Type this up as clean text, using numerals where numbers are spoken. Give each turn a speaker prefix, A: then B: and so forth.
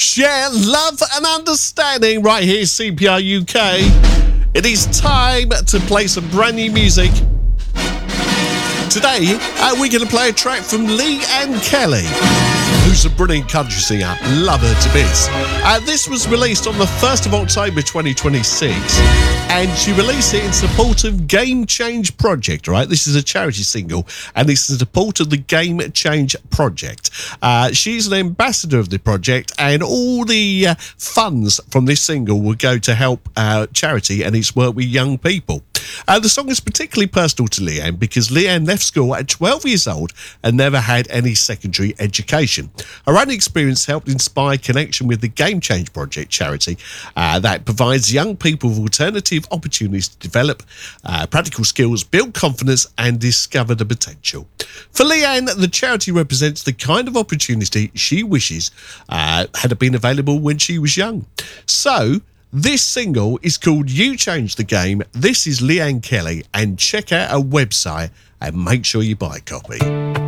A: Share love and understanding right here, CPR UK. It is time to play some brand new music. Today, we're going to play a track from Leanne Kelly, who's a brilliant country singer. Love her to bits. This was released on the 1st of October 2026, and she released it in support of Game Change Project, right? This is a charity single, and it's in support of the Game Change Project. She's an ambassador of the project, and all the funds from this single will go to help charity and its work with young people. The song is particularly personal to Leanne because Leanne left school at 12 years old and never had any secondary education. Her own experience helped inspire connection with the Game Change Project charity that provides young people with alternative opportunities to develop practical skills, build confidence and discover the potential. For Leanne, the charity represents the kind of opportunity she wishes had been available when she was young. So, this single is called You Change the Game. This is Leanne Kelly, and check out her website and make sure you buy a copy.